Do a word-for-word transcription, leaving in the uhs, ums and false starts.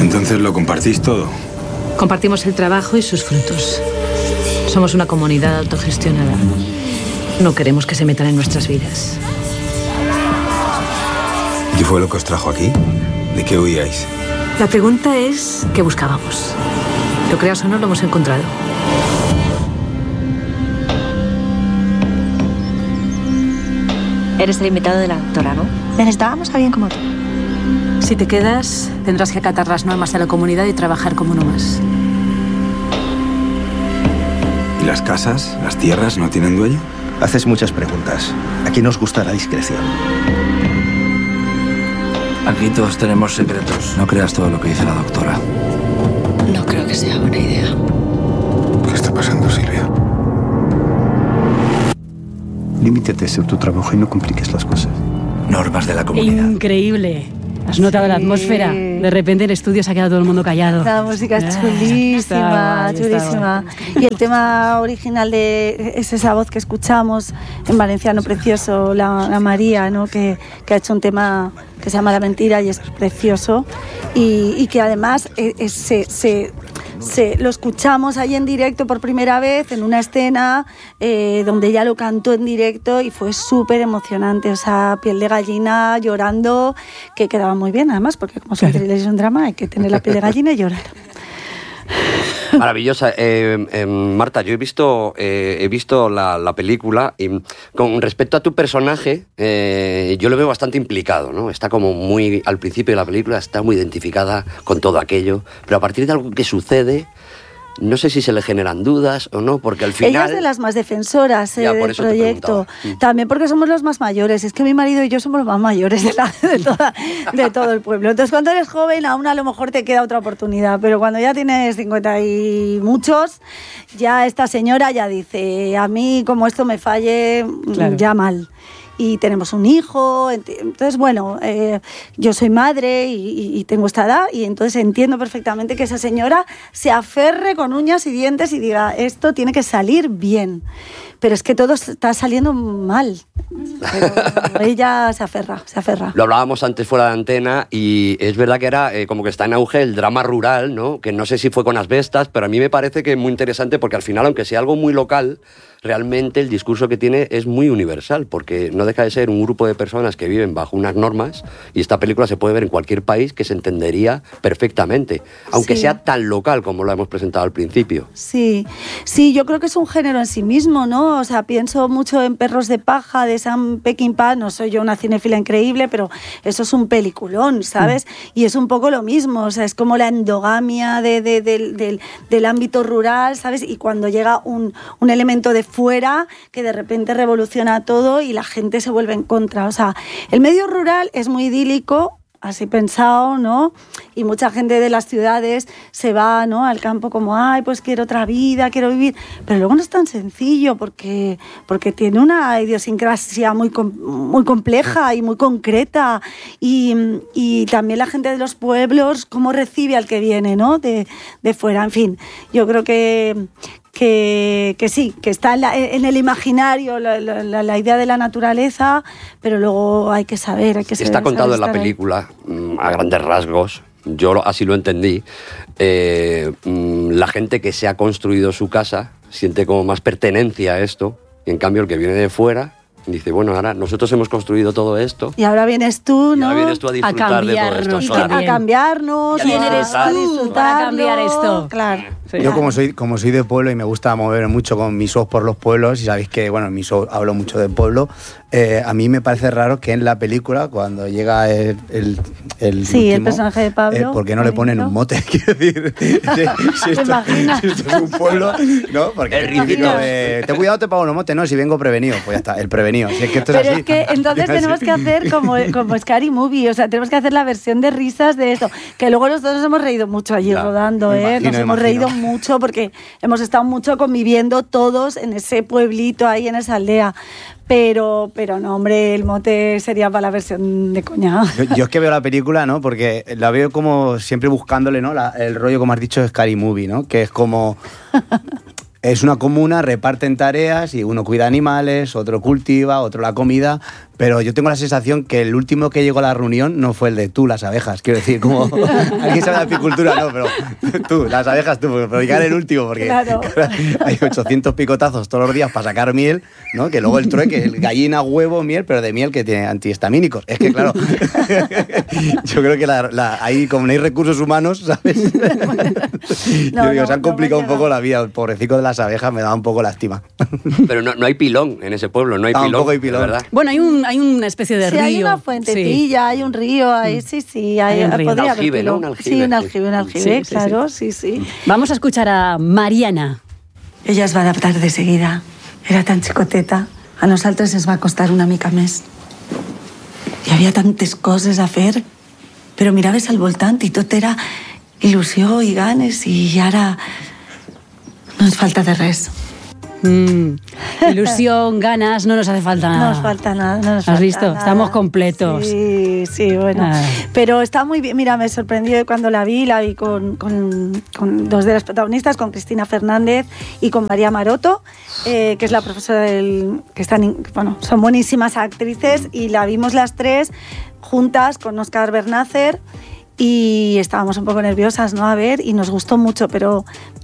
Entonces lo compartís todo. Compartimos el trabajo y sus frutos. Somos una comunidad autogestionada. No queremos que se metan en nuestras vidas. ¿Qué fue lo que os trajo aquí? ¿De qué huíais? La pregunta es, ¿qué buscábamos? Lo creas o no, lo hemos encontrado. Eres el invitado de la doctora, ¿no? Necesitábamos a alguien como tú. Si te quedas, tendrás que acatar las normas de la comunidad y trabajar como uno más. ¿Y las casas, las tierras, no tienen dueño? Haces muchas preguntas. Aquí nos gusta la discreción. Aquí todos tenemos secretos. No creas todo lo que dice la doctora. No creo que sea buena idea. ¿Qué está pasando, Silvia? Límítate a hacer tu trabajo y no compliques las cosas. Normas de la comunidad. Increíble. ¿Has notado sí. la atmósfera? De repente en el estudio se ha quedado todo el mundo callado. La música es chulísima, chulísima. Y el tema original de es esa voz que escuchamos en valenciano precioso, la, la María, ¿no? que, que ha hecho un tema que se llama La Mentira y es precioso. Y, y que además eh, eh, se... se Se, lo escuchamos ahí en directo por primera vez en una escena eh, donde ella lo cantó en directo y fue súper emocionante, o sea, piel de gallina, llorando, que quedaba muy bien además, porque como son thrillers y un drama hay que tener la piel de gallina y llorar. Maravillosa. Eh, eh, Marta, yo he visto, eh, he visto la, la película y con respecto a tu personaje, eh, yo lo veo bastante implicado, ¿no? Está como muy, al principio de la película, está muy identificada con todo aquello, pero a partir de algo que sucede, no sé si se le generan dudas o no, porque al final... Ella es de las más defensoras eh, ya, del proyecto. También porque somos los más mayores. Es que mi marido y yo somos los más mayores de, la, de, toda, de todo el pueblo. Entonces, cuando eres joven, aún a lo mejor te queda otra oportunidad. Pero cuando ya tienes cincuenta y muchos, ya esta señora ya dice, a mí como esto me falle, claro. ya mal. Y tenemos un hijo, entonces bueno, eh, yo soy madre y, y tengo esta edad y entonces entiendo perfectamente que esa señora se aferre con uñas y dientes y diga, esto tiene que salir bien, pero es que todo está saliendo mal. Pero ella se aferra, se aferra. Lo hablábamos antes fuera de antena y es verdad que era eh, como que está en auge el drama rural, ¿no? Que no sé si fue con asbestas, pero a mí me parece que es muy interesante porque al final, aunque sea algo muy local, realmente el discurso que tiene es muy universal, porque no deja de ser un grupo de personas que viven bajo unas normas y esta película se puede ver en cualquier país que se entendería perfectamente, aunque sí. sea tan local como lo hemos presentado al principio. Sí, sí, yo creo que es un género en sí mismo, ¿no? O sea, pienso mucho en Perros de paja de Sam Peckinpah, no soy yo una cinéfila increíble, pero eso es un peliculón, ¿sabes? Mm. Y es un poco lo mismo, o sea, es como la endogamia de, de, de, de, del ámbito rural, ¿sabes? Y cuando llega un, un elemento de fuera que de repente revoluciona todo y la gente se vuelve en contra. O sea, el medio rural es muy idílico, así pensado, ¿no? Y mucha gente de las ciudades se va, ¿no?, al campo como, ay, pues quiero otra vida, quiero vivir. Pero luego no es tan sencillo porque, porque tiene una idiosincrasia muy, muy compleja y muy concreta. Y, y también la gente de los pueblos, cómo recibe al que viene, ¿no?, de, de fuera. En fin, yo creo que... Que, que sí, que está en, la, en el imaginario la, la, la idea de la naturaleza, pero luego hay que saber, hay que saber. Está contado en la película, ahí. A grandes rasgos, yo así lo entendí, eh, la gente que se ha construido su casa siente como más pertenencia a esto, y en cambio el que viene de fuera dice, bueno, ahora nosotros hemos construido todo esto. Y ahora vienes tú, ¿no? Y ahora vienes tú a disfrutar a de todo esto. Y a cambiarnos. ¿Quién eres tú para cambiar esto? Claro. Sí. Yo como soy, como soy de pueblo y me gusta mover mucho con mis ojos por los pueblos, y sabéis que, bueno, en mis ojos hablo mucho del pueblo, eh, a mí me parece raro que en la película, cuando llega el, el, el sí, último, el personaje de Pablo, eh, ¿por qué no le ponen un mote? Quiero decir, si, si, esto, si esto es un pueblo, ¿no? Porque el típico de, te cuidado, te pago un mote, no, si vengo prevenido, pues ya está, el prevenido. Si es que esto es Pero así. es que entonces tenemos que hacer como, como Scary Movie, o sea, tenemos que hacer la versión de risas de esto, que luego nosotros nos hemos reído mucho allí ya, rodando, ¿eh? Imagino, nos hemos imagino. reído mucho porque hemos estado mucho conviviendo todos en ese pueblito ahí, en esa aldea. Pero, pero no, hombre, el mote sería para la versión de coña. Yo, yo es que veo la película, ¿no? Porque la veo como siempre buscándole, ¿no? La, el rollo, como has dicho, de Scary Movie, ¿no? Que es como... Es una comuna, reparten tareas y uno cuida animales, otro cultiva, otro la comida, pero yo tengo la sensación que el último que llegó a la reunión no fue el de tú, las abejas. Quiero decir, como alguien sabe de apicultura, no, pero tú, las abejas, tú, pero llegar el último, porque Claro. hay ochocientos picotazos todos los días para sacar miel, ¿no? Que luego el trueque, el gallina, huevo, miel, pero de miel que tiene antihistamínicos. Es que, claro, yo creo que la, la, ahí, como no hay recursos humanos, ¿sabes? No, yo digo, no, se han no complicado me un poco llega. la vida. El pobrecito de las abejas me da un poco lástima. Pero no, no hay pilón en ese pueblo, no hay Tampoco pilón, hay pilón. de verdad. Bueno, hay, un, hay una especie de Sí, río. hay una fuentecilla, hay un río, ahí sí, sí, hay, Hay un río. podría Un haber aljibe, pilón. ¿no? Un aljibe, Sí, un sí. aljibe, un aljibe, Sí, sí, claro, sí, sí. Vamos a escuchar a Mariana. Ella es va adaptar de seguida. Era tan xicoteta. A nosaltres ens va costar una mica més. Hi havia tantes coses a fer, però miraves al voltant i tot era il·lusió i ganes i ara no ens falta de res. Mm, ilusión, ganas, no nos hace falta nada. No nos falta nada. No nos ¿Has falta visto? nada. Estamos completos. Sí, sí, bueno. Ah. Pero está muy bien. Mira, me sorprendió cuando la vi. La vi con, con, con dos de las protagonistas, con Cristina Fernández y con María Maroto, eh, que es la profesora del... que están, bueno, son buenísimas actrices y la vimos las tres juntas con Óscar Bernácer. Y estábamos un poco nerviosas, ¿no? A ver, y nos gustó mucho, pero